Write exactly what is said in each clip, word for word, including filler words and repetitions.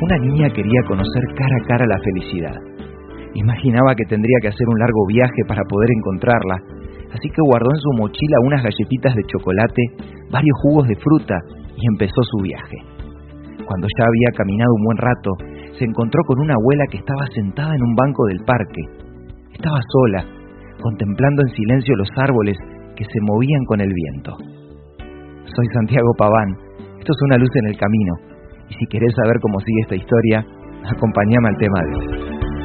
Una niña quería conocer cara a cara la felicidad. Imaginaba que tendría que hacer un largo viaje para poder encontrarla, así que guardó en su mochila unas galletitas de chocolate, varios jugos de fruta y empezó su viaje. Cuando ya había caminado un buen rato, se encontró con una abuela que estaba sentada en un banco del parque. Estaba sola, contemplando en silencio los árboles que se movían con el viento. Soy Santiago Paván, esto es Una luz en el camino, y si querés saber cómo sigue esta historia, acompáñame al tema de hoy.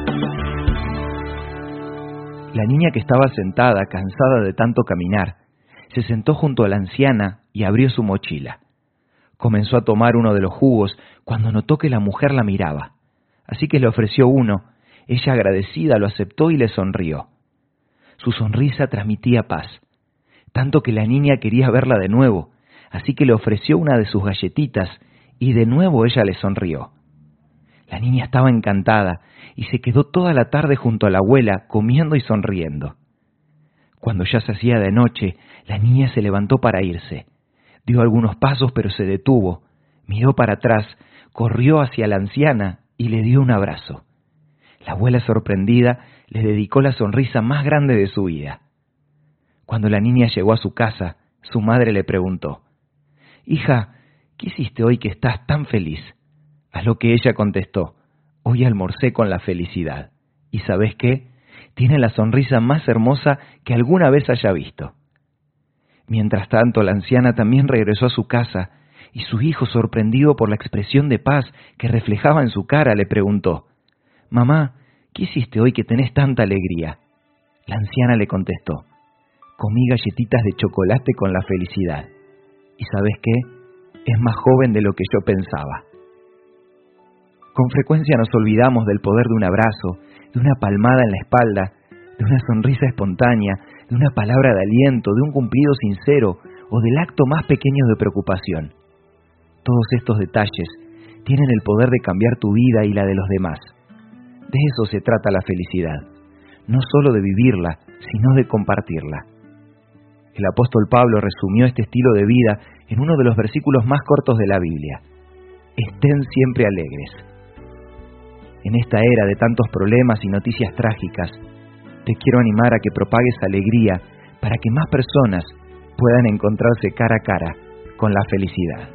La niña, que estaba sentada, cansada de tanto caminar, se sentó junto a la anciana y abrió su mochila. Comenzó a tomar uno de los jugos cuando notó que la mujer la miraba. Así que le ofreció uno. Ella, agradecida, lo aceptó y le sonrió. Su sonrisa transmitía paz, tanto que la niña quería verla de nuevo, así que le ofreció una de sus galletitas y de nuevo ella le sonrió. La niña estaba encantada y se quedó toda la tarde junto a la abuela, comiendo y sonriendo. Cuando ya se hacía de noche, la niña se levantó para irse. Dio algunos pasos, pero se detuvo, miró para atrás, corrió hacia la anciana y le dio un abrazo. La abuela, sorprendida, le dedicó la sonrisa más grande de su vida. Cuando la niña llegó a su casa, su madre le preguntó: «Hija, ¿qué hiciste hoy que estás tan feliz?». A lo que ella contestó: «Hoy almorcé con la felicidad. ¿Y sabes qué? Tiene la sonrisa más hermosa que alguna vez haya visto». Mientras tanto, la anciana también regresó a su casa, y su hijo, sorprendido por la expresión de paz que reflejaba en su cara, le preguntó: «Mamá, ¿qué hiciste hoy que tenés tanta alegría?». La anciana le contestó: «Comí galletitas de chocolate con la felicidad. ¿Y sabes qué? Es más joven de lo que yo pensaba». Con frecuencia nos olvidamos del poder de un abrazo, de una palmada en la espalda, de una sonrisa espontánea, de una palabra de aliento, de un cumplido sincero o del acto más pequeño de preocupación. Todos estos detalles tienen el poder de cambiar tu vida y la de los demás. De eso se trata la felicidad, no solo de vivirla, sino de compartirla. El apóstol Pablo resumió este estilo de vida en uno de los versículos más cortos de la Biblia: «Estén siempre alegres». En esta era de tantos problemas y noticias trágicas, te quiero animar a que propagues alegría para que más personas puedan encontrarse cara a cara con la felicidad.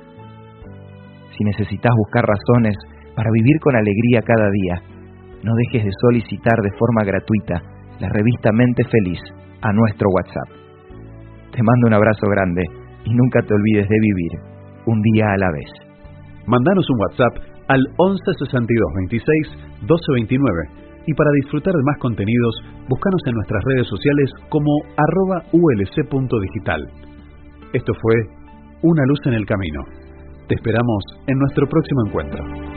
Si necesitas buscar razones para vivir con alegría cada día, no dejes de solicitar de forma gratuita la revista Mente Feliz a nuestro WhatsApp. Te mando un abrazo grande y nunca te olvides de vivir un día a la vez. Mandanos un WhatsApp al once sesenta y dos veintiséis doce veintinueve y para disfrutar de más contenidos, búscanos en nuestras redes sociales como arroba ulc.digital. Esto fue Una luz en el camino. Te esperamos en nuestro próximo encuentro.